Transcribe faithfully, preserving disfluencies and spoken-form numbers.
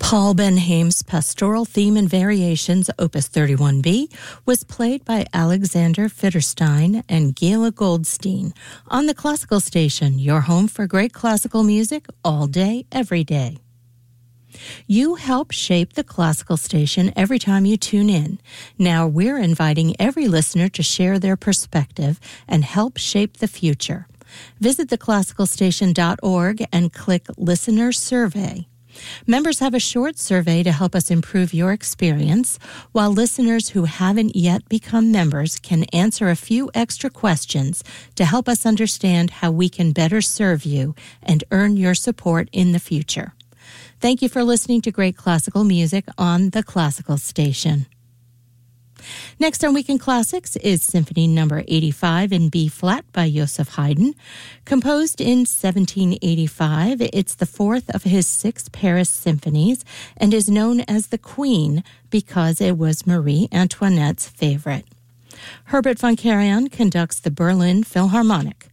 Paul Benhaim's Pastoral Theme and Variations, Opus thirty-one B, was played by Alexander Fitterstein and Gila Goldstein on the Classical Station, your home for great classical music all day, every day. You help shape the Classical Station every time you tune in. Now we're inviting every listener to share their perspective and help shape the future. Visit the classical station dot org and click Listener Survey. Members have a short survey to help us improve your experience, while listeners who haven't yet become members can answer a few extra questions to help us understand how we can better serve you and earn your support in the future. Thank you for listening to great classical music on the Classical Station. Next on Weekend Classics is Symphony Number eighty-five in B-flat by Joseph Haydn. Composed in seventeen eighty-five, it's the fourth of his six Paris symphonies and is known as the Queen because it was Marie Antoinette's favorite. Herbert von Karajan conducts the Berlin Philharmonic.